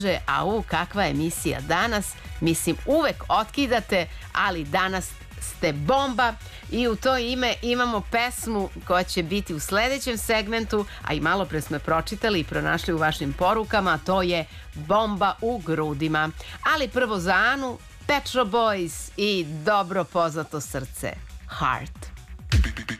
Au, kakva emisija danas. Mislim, uvek otkidate, ali danas ste bomba. I u to ime imamo pesmu koja će biti u sledećem segmentu, a i malo pre smo je pročitali i pronašli u vašim porukama, to je Bomba u grudima. Ali prvo za Anu, Pet Shop Boys i dobro poznato srce, Heart.